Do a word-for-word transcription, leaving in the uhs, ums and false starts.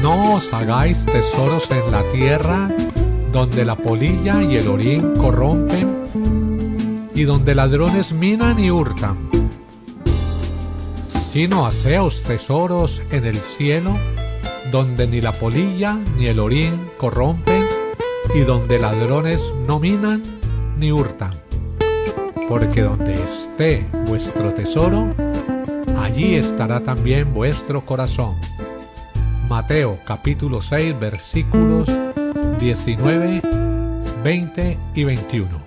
No os hagáis tesoros en la tierra, donde la polilla y el orín corrompen, y donde ladrones minan y hurtan, sino haceos tesoros en el cielo, donde ni la polilla ni el orín corrompen, y donde ladrones no minan ni hurtan. Porque donde esté vuestro tesoro, allí estará también vuestro corazón. Mateo capítulo seis versículos diecinueve, veinte y veintiuno.